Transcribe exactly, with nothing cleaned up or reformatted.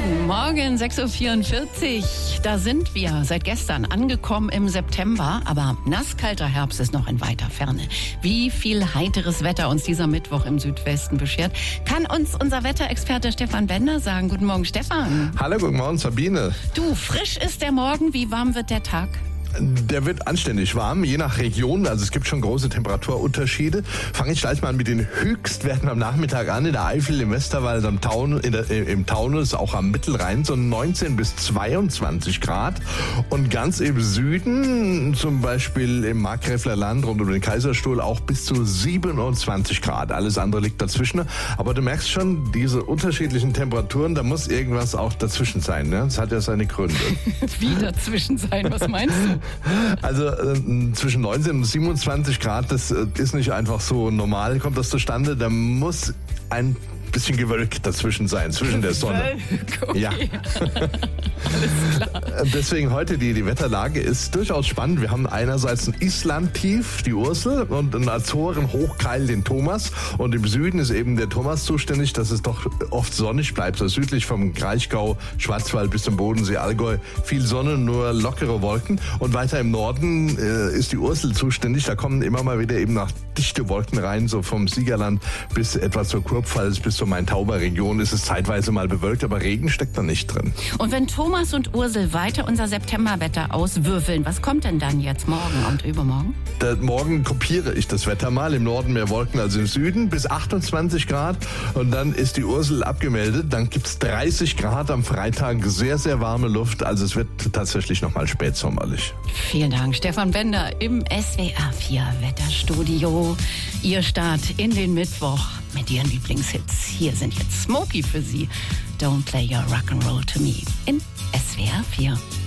Guten Morgen, sechs Uhr vierundvierzig. Da sind wir seit gestern angekommen im September, aber nasskalter Herbst ist noch in weiter Ferne. Wie viel heiteres Wetter uns dieser Mittwoch im Südwesten beschert, kann uns unser Wetterexperte Stefan Bender sagen. Guten Morgen, Stefan. Hallo, guten Morgen, Sabine. Du, frisch ist der Morgen. Wie warm wird der Tag? Der wird anständig warm, je nach Region. Also es gibt schon große Temperaturunterschiede. Fange ich gleich mal mit den Höchstwerten am Nachmittag an. In der Eifel, im Westerwald, am Taunus, in der, im Taunus, auch am Mittelrhein, so neunzehn bis zweiundzwanzig Grad. Und ganz im Süden, zum Beispiel im Markgräfler Land rund um den Kaiserstuhl, auch bis zu siebenundzwanzig Grad. Alles andere liegt dazwischen. Aber du merkst schon, diese unterschiedlichen Temperaturen, da muss irgendwas auch dazwischen sein. Ne? Das hat ja seine Gründe. Wie dazwischen sein? Was meinst du? Also äh, zwischen neunzehn und siebenundzwanzig Grad, das äh, ist nicht einfach so normal, kommt das zustande. Da muss ein bisschen Gewölk dazwischen sein, zwischen der Sonne. Okay. Ja. Alles klar. Deswegen heute die, die Wetterlage ist durchaus spannend. Wir haben einerseits ein Islandtief, die Ursel, und einen Azoren Hochkeil, den Thomas. Und im Süden ist eben der Thomas zuständig, dass es doch oft sonnig bleibt. So südlich vom Kraichgau, Schwarzwald bis zum Bodensee, Allgäu, viel Sonne, nur lockere Wolken. Und weiter im Norden äh, ist die Ursel zuständig. Da kommen immer mal wieder eben nach dichte Wolken rein, so vom Siegerland bis etwa zur Kurpfalz, bis zur Main-Tauber-Region ist es zeitweise mal bewölkt, aber Regen steckt da nicht drin. Und wenn Thomas und Ursel weiter unser Septemberwetter auswürfeln, was kommt denn dann jetzt morgen und übermorgen? Da, morgen kopiere ich das Wetter mal. Im Norden mehr Wolken als im Süden, bis achtundzwanzig Grad. Und dann ist die Ursel abgemeldet. Dann gibt es dreißig Grad am Freitag, sehr, sehr warme Luft. Also es wird tatsächlich nochmal spätsommerlich. Vielen Dank, Stefan Bender im S W R vier Wetterstudio. Ihr Start in den Mittwoch mit Ihren Lieblingshits. Hier sind jetzt Smokey für Sie. Don't play your rock'n'roll to me in S W R vier.